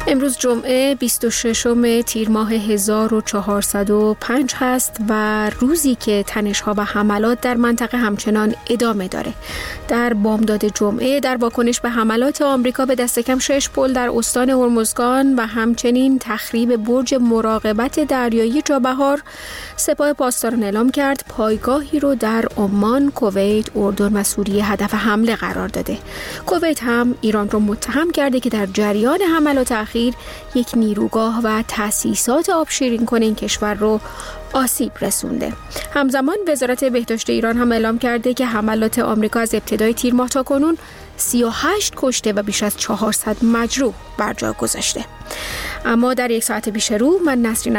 امروز جمعه 26 تیر ماه 1405 هست و روزی که تنش‌ها و حملات در منطقه همچنان ادامه داره. در بامداد جمعه در واکنش به حملات آمریکا به دست کم 6 پل در استان هرمزگان و همچنین تخریب برج مراقبت دریایی چابهار، سپاه پاسداران اعلام کرد پایگاهی رو در عمان، کویت، اردن و سوریه هدف حمله قرار داده. کویت هم ایران رو متهم کرده که در جریان حملات اخیر یک نیروگاه و تأسیسات آبشیرین کنه این کشور رو آسیب رسونده. همزمان وزارت بهداشت ایران هم اعلام کرده که حملات آمریکا از ابتدای تیر ماه تا کنون 38 کشته و بیش از 400 مجروح بر جا گذاشته. اما در یک ساعت پیش رو من نسرین